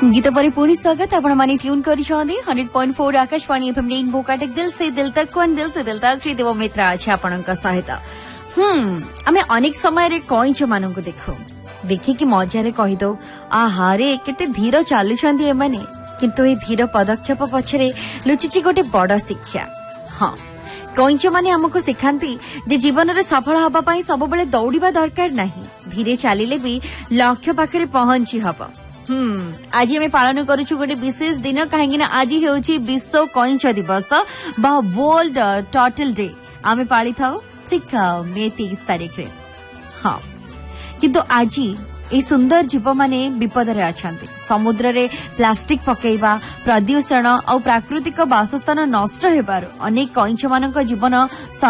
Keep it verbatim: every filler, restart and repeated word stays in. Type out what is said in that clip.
गीत पर पूरी स्वागत आपण माने ट्यून करी छांदी hundred point four Akashvani FM rainbow काटक दिल से दिल तक कोन दिल से दिल तक देव मित्र अछि आपणक सहायता हम्म आमे अनेक समय रे कइच मानन को देखो देखि कि मजा रे कहि दो आ हारे केते धीर चालु छांदी ए माने किंतु ए धीर पदक्षेप पछरे लुचिची गोटे बड़ शिक्षा हां कइच माने हमको सिखांती जे जीवन रे सफल हबा पई सब बेले दौड़ीबा दरकार नाही धीरे चालिले भी लक्ष्य पाखरे पहुंची हबा हम्म आज आम पालन करूछु गोटे विशेष दिन कहीं आज होची विश्व कइंच दिवस बा वर्ल्ड टर्टल डे आम पाली था ठीक मे तेईस तारीख रे हाँ किंतु आज ए सुंदर जीव माने विपद रे अछंती समुद्र रे प्लास्टिक पकेइबा प्रदूषण और प्राकृतिक बासस्थान नष्ट हेबार अनेक कइंच मानक जीवन